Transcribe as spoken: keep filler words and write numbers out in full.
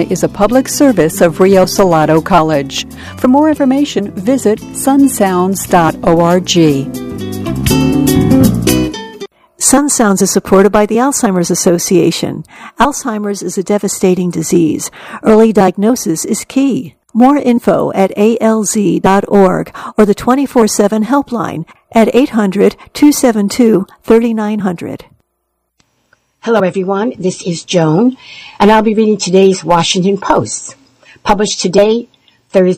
is a public service of Rio Salado College. For more information, visit sun sounds dot org. Sun Sounds is supported by the Alzheimer's Association. Alzheimer's is a devastating disease. Early diagnosis is key. More info at A L Z dot org or the twenty-four seven helpline at eight hundred, two seven two, three nine zero zero. Hello, everyone. This is Joan, and I'll be reading today's Washington Post, published today, Thursday.